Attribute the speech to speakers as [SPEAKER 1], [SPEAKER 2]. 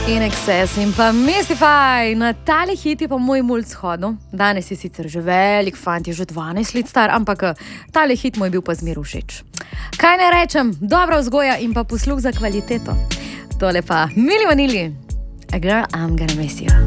[SPEAKER 1] In Excess in pa Mystify. Na tale hit je pa moj mulj shodil. Danes je sicer že velik fant, je že 12 let star, ampak tale hit mu je bil pa zmer všeč. Kaj ne rečem, dobra vzgoja in pa posluh za kvaliteto. Tole pa Milli Vanilli. A girl, I'm gonna miss you.